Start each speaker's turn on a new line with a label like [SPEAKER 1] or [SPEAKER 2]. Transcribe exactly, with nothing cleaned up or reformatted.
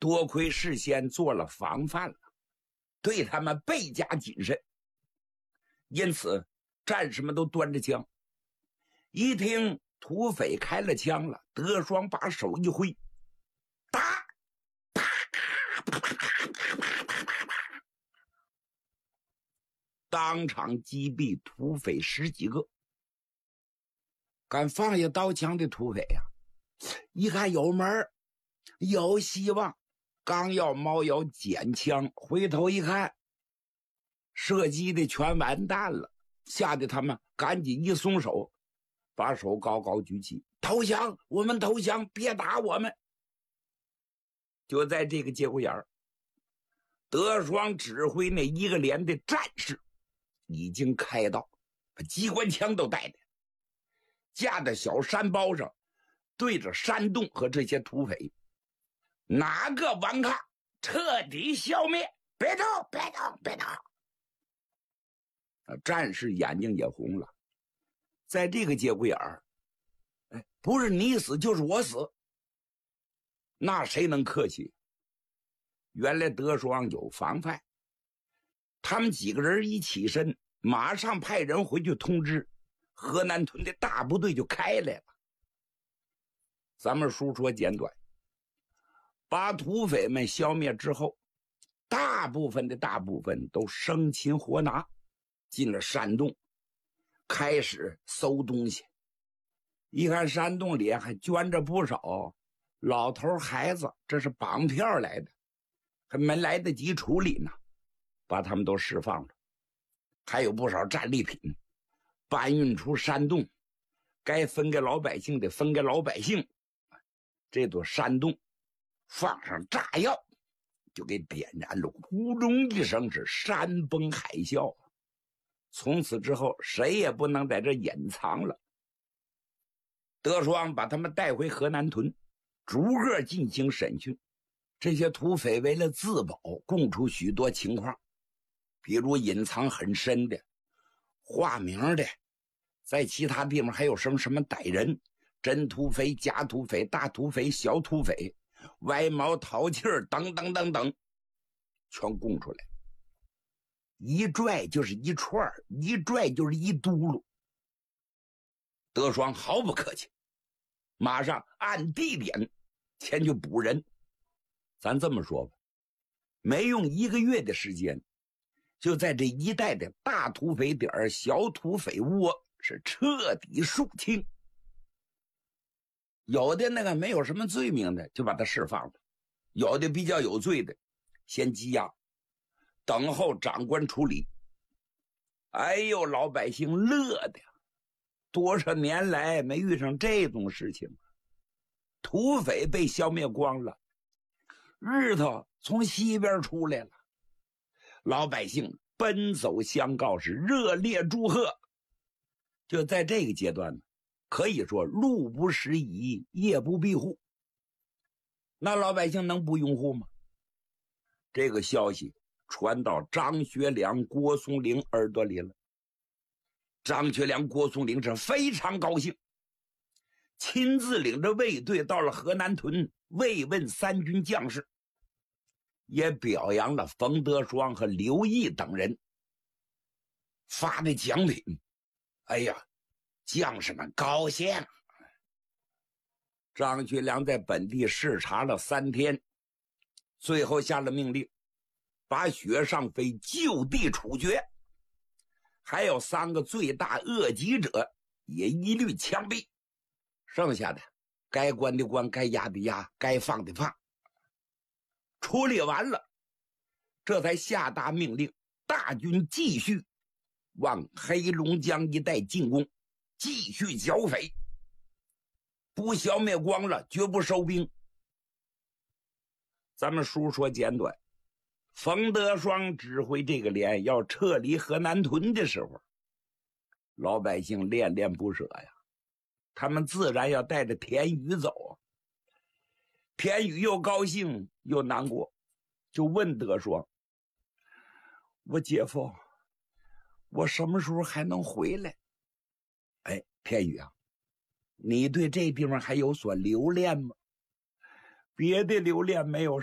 [SPEAKER 1] 多亏事先做了防范了，对他们倍加谨慎，因此战士们都端着枪。一听土匪开了枪了，德双把手一挥，打，啪啪啪啪啪啪啪啪，当场击毙土匪十几个。敢放下刀枪的土匪呀、啊，一看有门有希望，刚要猫腰捡枪，回头一看，射击的全完蛋了，吓得他们赶紧一松手，把手高高举起，投降，我们投降，别打我们。就在这个节骨眼儿，德双指挥那一个连的战士已经开道，把机关枪都带的，架在小山包上，对着山洞和这些土匪，哪个顽抗彻底消灭，别动别动别动。战士眼睛也红了，在这个节骨眼儿，哎，不是你死就是我死，那谁能客气？原来德双有防范，他们几个人一起身，马上派人回去通知，河南屯的大部队就开来了。咱们书说简短，把土匪们消灭之后，大部分的大部分都生擒活拿，进了山洞，开始搜东西。一看山洞里还捐着不少老头孩子，这是绑票来的，还没来得及处理呢，把他们都释放了。还有不少战利品搬运出山洞，该分给老百姓的分给老百姓。这座山洞放上炸药，就给点燃了，呼隆一声是山崩海啸。从此之后谁也不能在这隐藏了。德双把他们带回河南屯，逐个进行审讯。这些土匪为了自保，供出许多情况，比如隐藏很深的、化名的，在其他地方还有什么什么歹人，真土匪、假土匪、大土匪、小土匪，歪毛淘气儿等等等等，全供出来。一拽就是一串，一拽就是一嘟噜。德双毫不客气，马上按地点前去补人。咱这么说吧，没用一个月的时间，就在这一带的大土匪点、小土匪窝是彻底肃清。有的那个没有什么罪名的就把他释放了，有的比较有罪的先羁押，等候长官处理。哎呦，老百姓乐的，多少年来没遇上这种事情，土匪被消灭光了，日头从西边出来了，老百姓奔走相告，是热烈祝贺。就在这个阶段呢，可以说路不拾遗，夜不闭户。那老百姓能不拥护吗？这个消息传到张学良、郭松龄耳朵里了。张学良、郭松龄是非常高兴，亲自领着卫队到了河南屯慰问三军将士，也表扬了冯德双和刘毅等人发的奖品。哎呀，将士们高兴。张学良在本地视察了三天，最后下了命令，把许尚飞就地处决，还有三个罪大恶极者也一律枪毙，剩下的该关的关，该押的押，该放的放。处理完了，这才下达命令，大军继续往黑龙江一带进攻，继续剿匪，不消灭光了绝不收兵。咱们书说简短，冯德双指挥这个连要撤离河南屯的时候，老百姓恋恋不舍呀，他们自然要带着田宇走。田宇又高兴又难过，就问德双：我姐夫，我什么时候还能回来？哎，田宇啊，你对这地方还有所留恋吗？别的留恋没有，